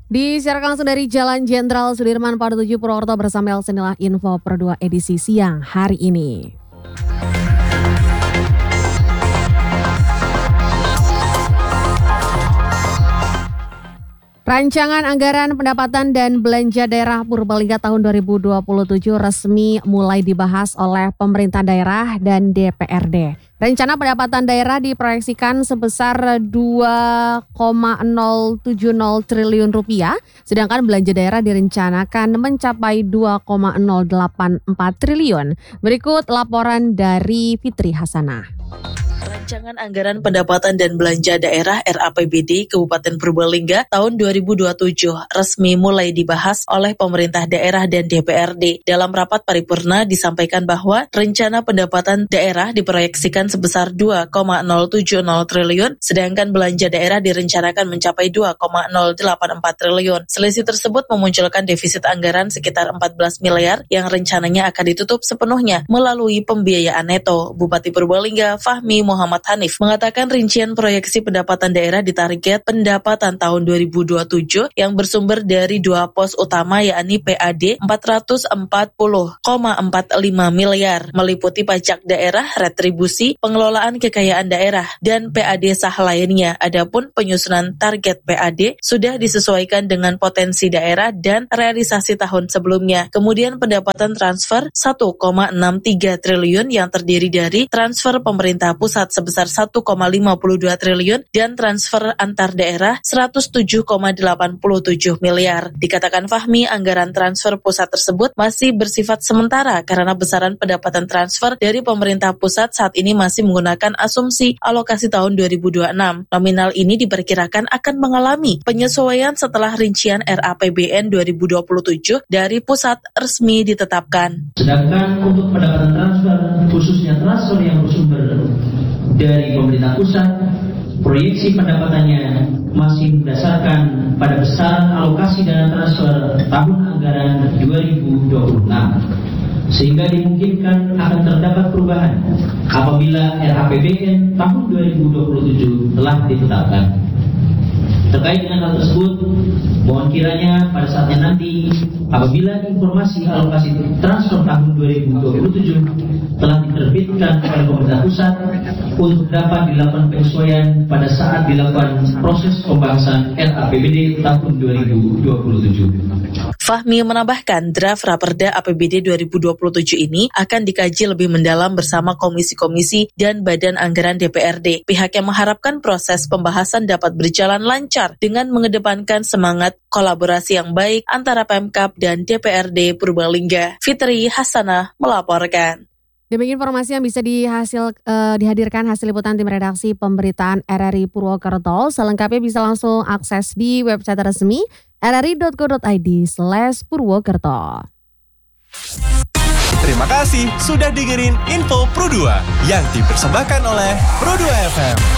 Disiarkan langsung dari Jalan Jenderal Sudirman pada 7 Purwokerto bersama Elsinilah Info Per 2 edisi siang hari ini. Rancangan Anggaran Pendapatan dan Belanja Daerah Purbalingga tahun 2027 resmi mulai dibahas oleh pemerintah daerah dan DPRD. Rencana pendapatan daerah diproyeksikan sebesar 2,070 triliun rupiah, sedangkan belanja daerah direncanakan mencapai 2,084 triliun. Berikut laporan dari Fitri Hasanah. Rancangan Anggaran Pendapatan dan Belanja Daerah RAPBD Kabupaten Purbalingga tahun 2027 resmi mulai dibahas oleh pemerintah daerah dan DPRD. Dalam rapat paripurna disampaikan bahwa rencana pendapatan daerah diproyeksikan sebesar 2,070 triliun, sedangkan belanja daerah direncanakan mencapai 2,084 triliun. Selisih tersebut memunculkan defisit anggaran sekitar 14 miliar yang rencananya akan ditutup sepenuhnya melalui pembiayaan neto. Bupati Purbalingga Fahmi Muhammad Hanif mengatakan rincian proyeksi pendapatan daerah di target pendapatan tahun 2027 yang bersumber dari dua pos utama yakni PAD 440,45 miliar meliputi pajak daerah, retribusi, pengelolaan kekayaan daerah, dan PAD sah lainnya. Adapun penyusunan target PAD sudah disesuaikan dengan potensi daerah dan realisasi tahun sebelumnya. Kemudian pendapatan transfer 1,63 triliun yang terdiri dari transfer pemerintah pusat sebesar 1,52 triliun dan transfer antar daerah 107,87 miliar. Dikatakan Fahmi, anggaran transfer pusat tersebut masih bersifat sementara karena besaran pendapatan transfer dari pemerintah pusat saat ini masih menggunakan asumsi alokasi tahun 2026. Nominal ini diperkirakan akan mengalami penyesuaian setelah rincian RAPBN 2027 dari pusat resmi ditetapkan. Sedangkan untuk pendapatan transfer, khususnya transfer yang bersumber dari pemerintah pusat, proyeksi pendapatannya masih berdasarkan pada besaran alokasi dana transfer tahun anggaran 2026, sehingga dimungkinkan akan terdapat perubahan apabila RAPBN tahun 2027 telah ditetapkan. Terkait dengan hal tersebut, mohon kiranya pada saatnya nanti apabila informasi alokasi transfer tahun 2027 telah diterbitkan oleh pemerintah pusat untuk dapat dilakukan penyesuaian pada saat dilakukan proses pembahasan RAPBD tahun 2027. Fahmi menambahkan draft Raperda APBD 2027 ini akan dikaji lebih mendalam bersama komisi-komisi dan badan anggaran DPRD. Pihaknya mengharapkan proses pembahasan dapat berjalan lancar dengan mengedepankan semangat kolaborasi yang baik antara Pemkab dan DPRD Purbalingga. Fitri Hasanah melaporkan. Demikian informasi yang bisa dihadirkan hasil liputan tim redaksi pemberitaan RRI Purwokerto. Selengkapnya bisa langsung akses di website resmi rri.go.id/Purwokerto. Terima kasih sudah dengerin Info Pro 2 yang dipersembahkan oleh Pro 2 FM.